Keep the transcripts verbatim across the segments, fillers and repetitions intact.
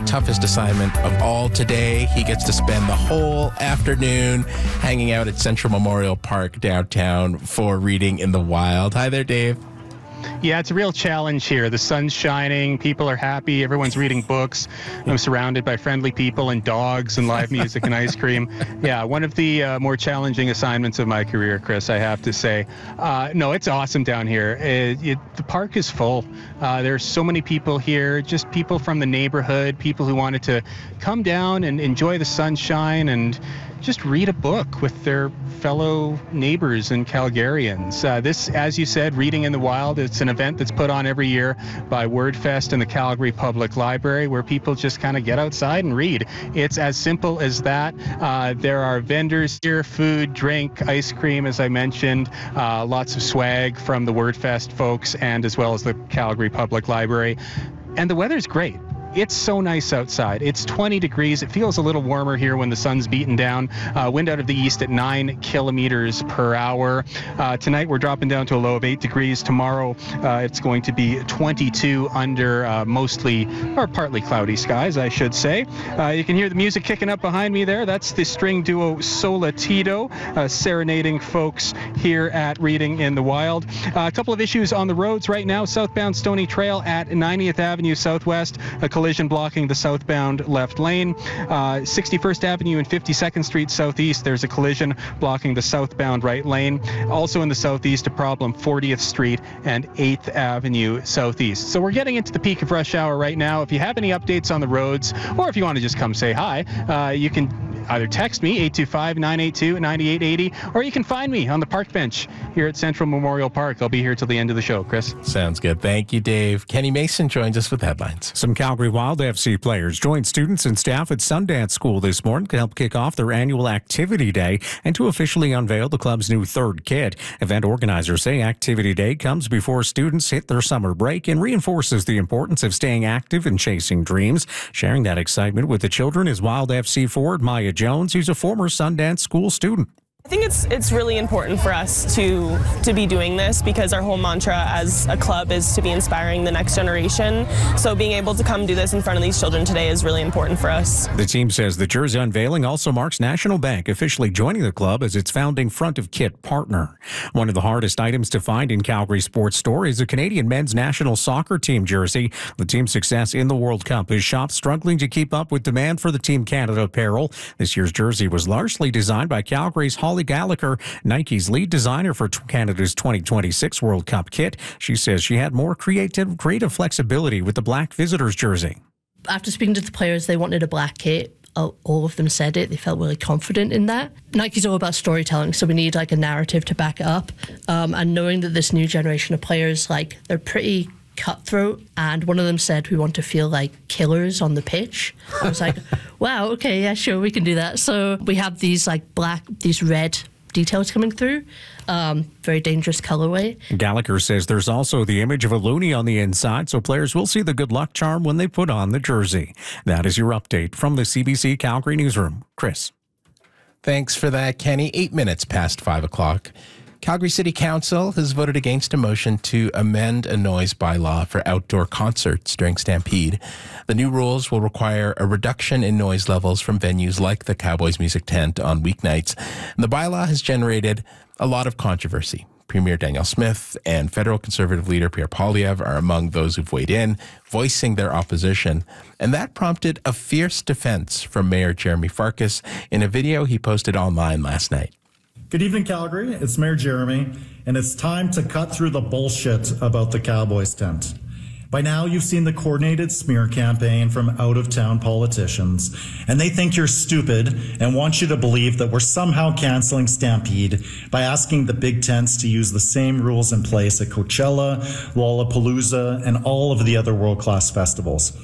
toughest assignment of all today. He gets to spend the whole afternoon hanging out at Central Memorial Park downtown for Reading in the Wild. Hi there, Dave. Yeah, it's a real challenge here. The sun's shining, people are happy, everyone's reading books. I'm surrounded by friendly people and dogs and live music and ice cream. Yeah, one of the uh, more challenging assignments of my career, Chris, I have to say. Uh, no, it's awesome down here. It, it, the park is full. Uh, there's so many people here, just people from the neighborhood, people who wanted to come down and enjoy the sunshine and just read a book with their fellow neighbors and Calgarians. Uh, this, as you said, Reading in the Wild, it's an event that's put on every year by WordFest and the Calgary Public Library, where people just kind of get outside and read. It's as simple as that. Uh, there are vendors here, food, drink, ice cream, as I mentioned, uh, lots of swag from the WordFest folks and as well as the Calgary Public Library. And the weather's great. It's so nice outside. It's twenty degrees. It feels a little warmer here when the sun's beaten down. Uh, wind out of the east at nine kilometers per hour. Uh, tonight we're dropping down to a low of eight degrees. Tomorrow uh, it's going to be twenty-two under uh, mostly or partly cloudy skies, I should say. Uh, you can hear the music kicking up behind me there. That's the string duo Solatito uh, serenading folks here at Reading in the Wild. Uh, a couple of issues on the roads right now. Southbound Stony Trail at ninetieth Avenue Southwest. A collision blocking the southbound left lane. Uh, sixty-first Avenue and fifty-second Street Southeast, there's a collision blocking the southbound right lane. Also in the southeast, a problem, fortieth Street and eighth Avenue Southeast. So we're getting into the peak of rush hour right now. If you have any updates on the roads, or if you want to just come say hi, uh, you can either text me, eight two five, nine eight two, nine eight eight zero, or you can find me on the park bench here at Central Memorial Park. I'll be here till the end of the show, Chris. Sounds good. Thank you, Dave. Kenny Mason joins us with headlines. Some Calgary Wild F C players joined students and staff at Sundance School this morning to help kick off their annual Activity Day and to officially unveil the club's new third kit. Event organizers say Activity Day comes before students hit their summer break and reinforces the importance of staying active and chasing dreams. Sharing that excitement with the children is Wild F C forward Maya Jones, who's a former Sundance School student. I think it's it's really important for us to to be doing this because our whole mantra as a club is to be inspiring the next generation. So being able to come do this in front of these children today is really important for us. The team says the jersey unveiling also marks National Bank officially joining the club as its founding front of kit partner. One of the hardest items to find in Calgary Sports Store is a Canadian men's national soccer team jersey. The team's success in the World Cup is shops struggling to keep up with demand for the Team Canada apparel. This year's jersey was largely designed by Calgary's Holly Gallagher, Nike's lead designer for Canada's twenty twenty-six World Cup kit. She says she had more creative, creative flexibility with the black visitors jersey. After speaking to the players, they wanted a black kit. All of them said it. They felt really confident in that. Nike's all about storytelling, so we need like a narrative to back it up. Um, and knowing that this new generation of players, like, they're pretty cutthroat, and one of them said we want to feel like killers on the pitch. I was like, wow, okay, yeah, sure, we can do that. So we have these like black, these red details coming through. Um, very dangerous colorway. Gallagher says there's also the image of a loonie on the inside, so players will see the good luck charm when they put on the jersey. That is your update from the C B C Calgary Newsroom. Chris. Thanks for that, Kenny. Eight minutes past five o'clock. Calgary City Council has voted against a motion to amend a noise bylaw for outdoor concerts during Stampede. The new rules will require a reduction in noise levels from venues like the Cowboys Music Tent on weeknights. And the bylaw has generated a lot of controversy. Premier Danielle Smith and federal Conservative leader Pierre Poilievre are among those who've weighed in, voicing their opposition. And that prompted a fierce defense from Mayor Jeremy Farkas in a video he posted online last night. Good evening, Calgary. It's Mayor Jeremy, and it's time to cut through the bullshit about the Cowboys tent. By now, you've seen the coordinated smear campaign from out-of-town politicians, and they think you're stupid and want you to believe that we're somehow canceling Stampede by asking the big tents to use the same rules in place at Coachella, Lollapalooza, and all of the other world-class festivals.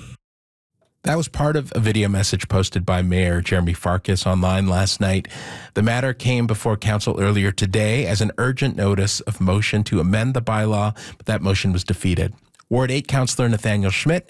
That was part of a video message posted by Mayor Jeremy Farkas online last night. The matter came before council earlier today as an urgent notice of motion to amend the bylaw, but that motion was defeated. Ward eight Councillor Nathaniel Schmidt